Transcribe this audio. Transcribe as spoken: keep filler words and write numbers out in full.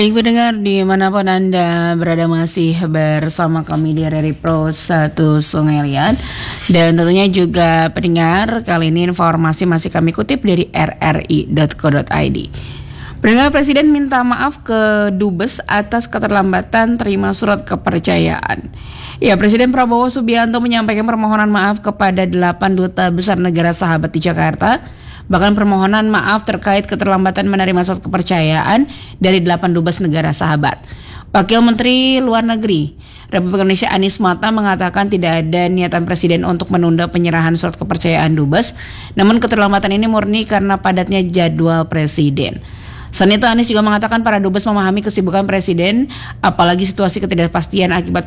Baik pendengar dimanapun Anda berada masih bersama kami di R R I Pro satu Sungai Liat. Dan tentunya juga pendengar, kali ini informasi masih kami kutip dari r r i dot co dot i d. Pendengar, Presiden minta maaf ke Dubes atas keterlambatan terima surat kepercayaan. Ya, Presiden Prabowo Subianto menyampaikan permohonan maaf kepada delapan duta besar negara sahabat di Jakarta. Bahkan permohonan maaf terkait keterlambatan menerima surat kepercayaan dari delapan dubes negara sahabat. Wakil Menteri Luar Negeri Republik Indonesia Anies Mata mengatakan tidak ada niatan Presiden untuk menunda penyerahan surat kepercayaan dubes, namun keterlambatan ini murni karena padatnya jadwal Presiden. Selain itu, Anies juga mengatakan para dubes memahami kesibukan Presiden, apalagi situasi ketidakpastian akibat